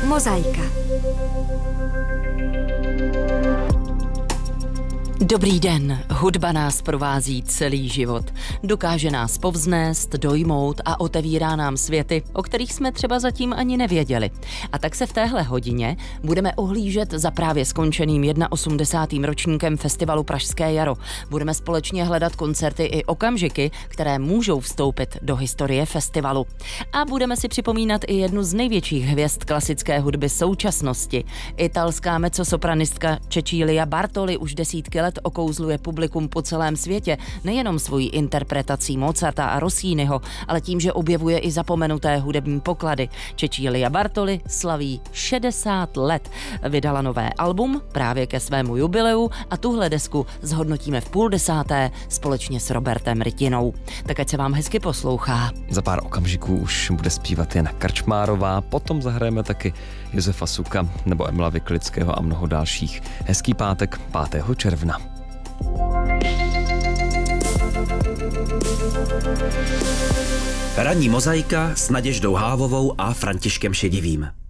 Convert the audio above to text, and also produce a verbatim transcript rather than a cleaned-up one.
Mozaika. Dobrý den, hudba nás provází celý život. Dokáže nás povznést, dojmout a otevírá nám světy, o kterých jsme třeba zatím ani nevěděli. A tak se v téhle hodině budeme ohlížet za právě skončeným osmdesátým prvním ročníkem festivalu Pražské jaro. Budeme společně hledat koncerty i okamžiky, které můžou vstoupit do historie festivalu. A budeme si připomínat i jednu z největších hvězd klasické hudby současnosti. Italská mezzosopranistka Cecilia Bartoli už desítky let okouzluje publikum po celém světě nejenom svojí interpretací Mozarta a Rossiniho, ale tím, že objevuje i zapomenuté hudební poklady. Cecilia Bartoli slaví šedesát let. Vydala nové album právě ke svému jubileu a tuhle desku zhodnotíme v půl desáté společně s Robertem Rytinou. Tak ať se vám hezky poslouchá. Za pár okamžiků už bude zpívat Jana Krčmárová, potom zahrajeme taky Josefa Suka nebo Emila Vyklického a mnoho dalších. Hezký pátek pátého června. Ranní mozaika s Naděždou Hávovou a Františkem Šedivým.